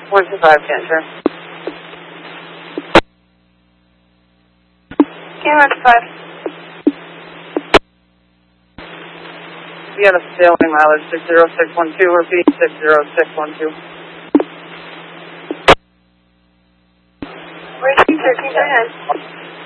125, can't turn. Can 125. You got a sailing mileage 60612, repeat 60612. Where's 213, go ahead.